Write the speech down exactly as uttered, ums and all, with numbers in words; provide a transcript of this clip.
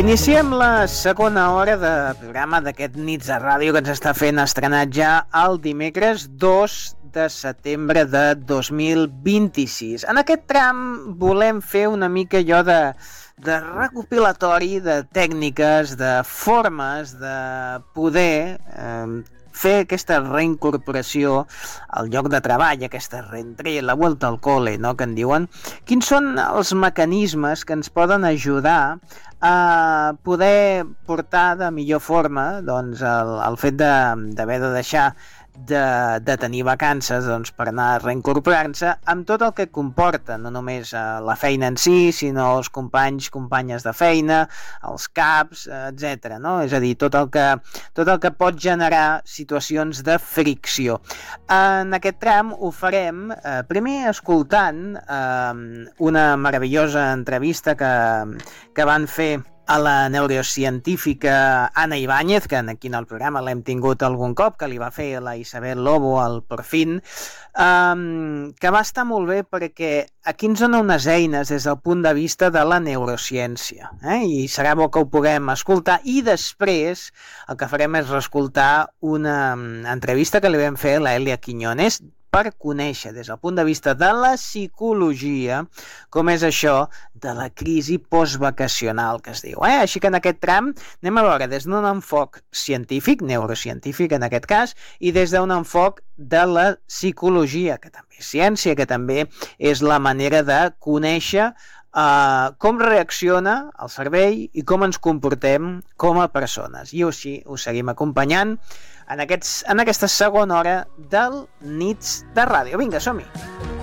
Iniciem la segona hora de programa d'aquest Nits de Ràdio que ens està fent estrenat ja el dimecres dos de setembre de dos mil vint-i-sis. En aquest tram volem fer una mica allò de, de recopilatori de tècniques, de formes de poder eh, fer aquesta reincorporació al lloc de treball, aquesta reentrée, la vuelta al cole, no?, que en diuen. Quins són els mecanismes que ens poden ajudar a poder portar de millor forma doncs, el, el fet d'haver de, de deixar de, de tenir vacances doncs, per anar reincorporant-se amb tot el que comporta, no només eh, la feina en si, sinó els companys, companyes de feina, els caps, etcètera. No? És a dir, tot el, que, tot el que pot generar situacions de fricció. En aquest tram ho farem eh, primer escoltant eh, una meravellosa entrevista que, que van fer a la neurocientífica Ana Ibáñez, que aquí en el programa l'hem tingut algun cop, que li va fer la Isabel Lobo al Porfín, um, que va estar molt bé perquè aquí ens dona unes eines des del punt de vista de la neurociència, eh? I serà bo que ho puguem escoltar, i després el que farem és reescoltar una entrevista que li vam fer a la Elia Quiñones per conèixer des del punt de vista de la psicologia com és això de la crisi postvacacional que es diu. Eh? Així que en aquest tram anem a veure des d'un enfoc científic, neurocientífic en aquest cas, i des d'un enfoc de la psicologia, que també és ciència, que també és la manera de conèixer Uh, com reacciona el cervell i com ens comportem com a persones. I així us seguim acompanyant en, aquests, en aquesta segona hora del Nits de Ràdio. Vinga, som-hi!